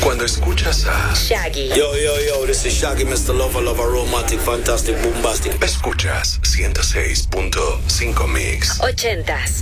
Cuando escuchas a Shaggy. Yo, this is Shaggy, Mr. Lover, romantic, fantastic, bombastic. Escuchas 106.5 Mix. 80s.